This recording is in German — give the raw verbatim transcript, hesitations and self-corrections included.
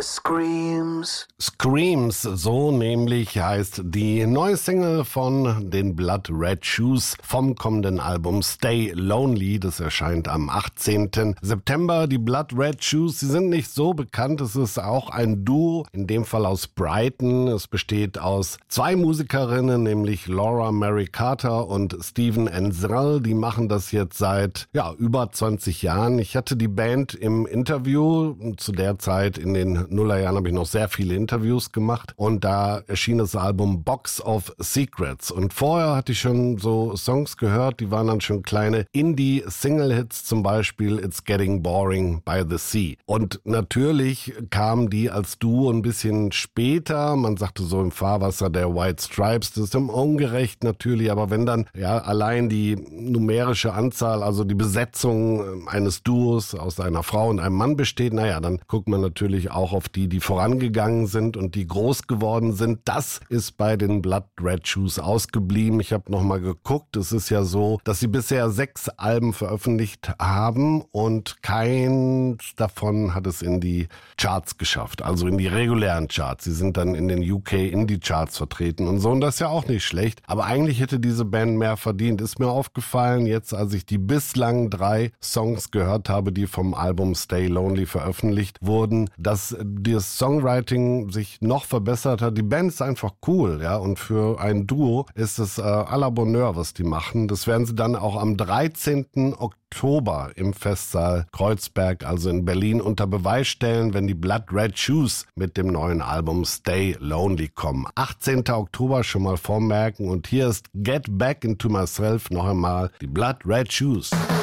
Screams. Screams, so nämlich heißt die neue Single von den Blood Red Shoes vom kommenden Album Stay Lonely. Das erscheint am achtzehnten September. Die Blood Red Shoes, sie sind nicht so bekannt. Es ist auch ein Duo, in dem Fall aus Brighton. Es besteht aus zwei Musikerinnen, nämlich Laura Mary Carter und Stephen Ansel. Die machen das jetzt seit ja über zwanzig Jahren. Ich hatte die Band im Interview. Zu der Zeit in den Nullerjahren habe ich noch sehr viele Interviews gemacht und da erschien das Album Box of Secrets und vorher hatte ich schon so Songs gehört, die waren dann schon kleine Indie-Single-Hits, zum Beispiel It's Getting Boring by the Sea. Und natürlich kamen die als Duo ein bisschen später, man sagte so im Fahrwasser der White Stripes, das ist ungerecht natürlich, aber wenn dann ja allein die numerische Anzahl, also die Besetzung eines Duos aus einer Frau und einem Mann besteht, naja, dann guckt man natürlich auch auf die, die vorangegangen sind und die groß geworden sind. Das ist bei den Blood Red Shoes ausgeblieben. Ich habe nochmal geguckt. Es ist ja so, dass sie bisher sechs Alben veröffentlicht haben und keins davon hat es in die Charts geschafft, also in die regulären Charts. Sie sind dann in den U K Indie Charts vertreten und so und das ist ja auch nicht schlecht. Aber eigentlich hätte diese Band mehr verdient. Ist mir aufgefallen, jetzt als ich die bislang drei Songs gehört habe, die vom Album Stay Lonely veröffentlicht wurden, dass das Songwriting sich noch verbessert hat. Die Band ist einfach cool, ja, und für ein Duo ist es äh, à la Bonheur, was die machen. Das werden sie dann auch am dreizehnten Oktober im Festsaal Kreuzberg, also in Berlin, unter Beweis stellen, wenn die Blood Red Shoes mit dem neuen Album Stay Lonely kommen. achtzehnten Oktober schon mal vormerken und hier ist Get Back Into Myself noch einmal die Blood Red Shoes.